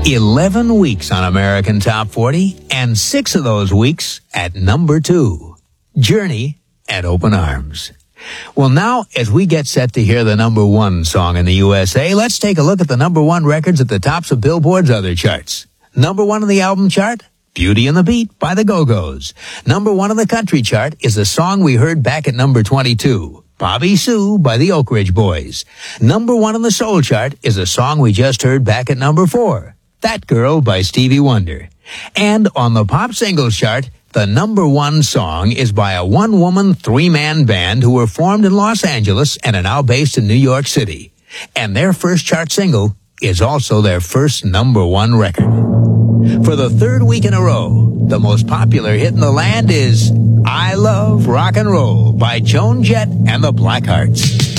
11 weeks on American Top 40, and 6 of those weeks at number 2. Journey and Open Arms. Well, now, as we get set to hear the number 1 song in the USA, let's take a look at the number 1 records at the tops of Billboard's other charts. Number 1 on the album chart, Beauty and the Beat by the Go-Go's. Number 1 on the country chart is the song we heard back at number 22, Bobby Sue by the Oak Ridge Boys. Number 1 on the soul chart is a song we just heard back at number 4, That Girl by Stevie Wonder. And on the pop singles chart, the number 1 song is by a one-woman, three-man band who were formed in Los Angeles and are now based in New York City. And their first chart single is also their first number 1 record. For the 3rd week in a row, the most popular hit in the land is I Love Rock and Roll by Joan Jett and the Blackhearts.